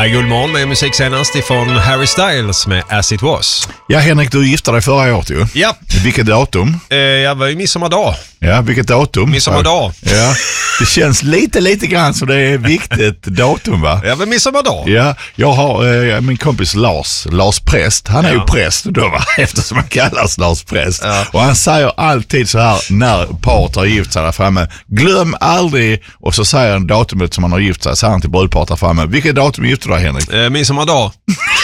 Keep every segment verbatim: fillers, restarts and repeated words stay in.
här är Guldmorgon med musik senast ifrån Harry Styles med As It Was. Ja, Henrik, du gifte dig förra året ju. Ja. Vilket datum? Eh, jag var ju midsommardag. Ja, vilket datum? Midsommardag. Ja, det känns lite, lite grann så det är viktigt datum, va? Ja, men midsommardag. Ja, jag har eh, min kompis Lars, Lars Präst. Han är ja. ju präst då, va? Eftersom han kallas Lars Präst. Ja. Och han säger alltid så här när paret har gift sig där framme: glöm aldrig, och så säger han datumet som han har gift sig, säger han till brudparet där framme. Vilket datum gifte du dig, Henrik? Eh, midsommardag.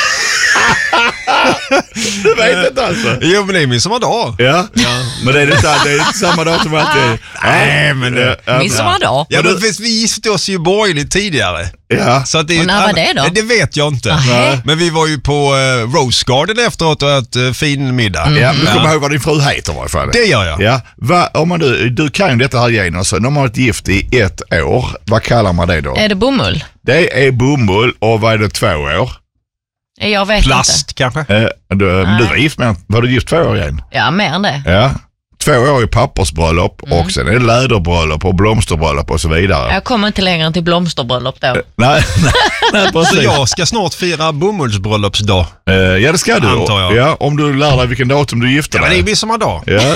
Du vet inte alltså. Jo, men det är midsommardag. Ja, ja. Men det är inte, det är inte samma dag som alltid. Nej, men det... Ja, midsommardag. Ja, men vi gifte oss ju borgerligt tidigare. Ja. Så att det är och när var det då? Det vet jag inte. Aha. Men vi var ju på uh, Rose Garden efteråt och ett uh, fin middag. Mm. Ja, men du kommer ja. ihåg vad din fru heter i varje fall. Det gör jag. Ja. Va, om man, du, du kan ju detta här igen. Alltså, när man har ett gift i ett år, vad kallar man det då? Är det bomull? Det är bomull, och vad är det, två år? Jag vet Plast inte. kanske? Eh, du, du var gift med, var du gift två år igen? Ja, mer än det. Ja. Två år i pappersbröllop Mm. och sen är det läderbröllop och blomsterbröllop och så vidare. Jag kommer inte längre än till blomsterbröllop då. Eh, nej, nej, nej, precis. Så jag ska snart fira bomullsbröllopsdag. Eh, ja, det ska du. Antar jag. Ja, om du lär dig vilken datum du gifter Ja, dig. men det är midsommardag. Ja.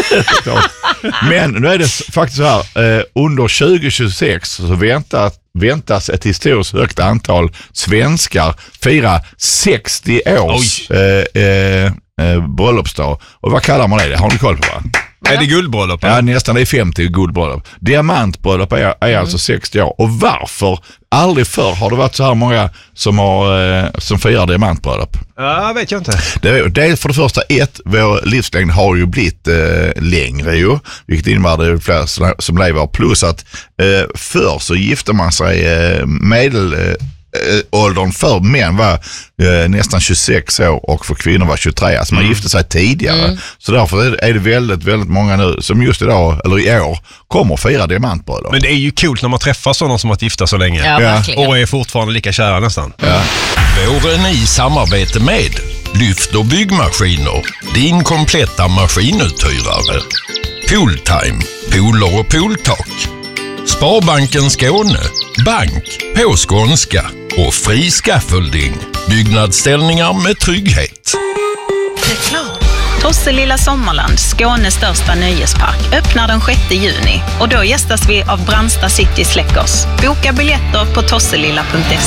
Men nu är det faktiskt så här, eh, under tjugo tjugosex så väntas, väntas ett historiskt högt antal svenskar fira sextio års eh, eh, eh, bröllopsdag. Och vad kallar man det? Har du koll på, va? Är det guldbröllop? Ja, nästan, det är femtio guldbröllop. Diamantbröllop är, är mm. alltså sextio år. Och varför? Aldrig förr har det varit så här många som, har, eh, som firar diamantbröllop. Ja, vet jag inte. Det, det är för det första ett, vår livslängd har ju blivit eh, längre ju, vilket innebär det är fler som lever, plus att eh, förr så gifte man sig eh, medel eh, åldern för män var eh, nästan tjugosex år och för kvinnor var tjugotre. Alltså man mm. gifte sig tidigare. Mm. Så därför är det väldigt, väldigt många nu som just idag, eller i år, kommer att fira diamantbröllop. Men det är ju coolt när man träffar sådana som har gifta så länge. Ja, verkligen. Och är fortfarande lika kära nästan. Ja. Våren i samarbete med Lyft och byggmaskiner, din kompletta maskinuthyrare. Pooltime, pooler och pooltak. Sparbanken Skåne, bank på skånska och fri scaffolding, byggnadsställningar med trygghet. Reklam. Tosselilla Sommarland, Skånes största nöjespark, öppnar den sjätte juni och då gästas vi av Brandsta City Släckers. Boka biljetter på tosselilla punkt se.